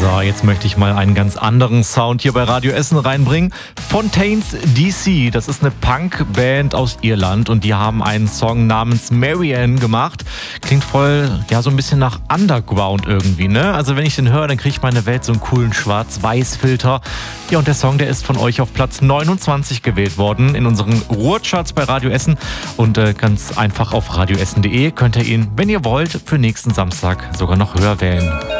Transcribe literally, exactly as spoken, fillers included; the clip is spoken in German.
So, jetzt möchte ich mal einen ganz anderen Sound hier bei Radio Essen reinbringen. Fontaines D C, das ist eine Punkband aus Irland und die haben einen Song namens Marianne gemacht. Klingt voll, ja, so ein bisschen nach Underground irgendwie, ne? Also wenn ich den höre, dann kriegt meine Welt so einen coolen Schwarz-Weiß-Filter. Ja, und der Song, der ist von euch auf Platz neunundzwanzig gewählt worden in unseren Ruhrcharts bei Radio Essen. Und äh, ganz einfach auf radioessen punkt de könnt ihr ihn, wenn ihr wollt, für nächsten Samstag sogar noch höher wählen.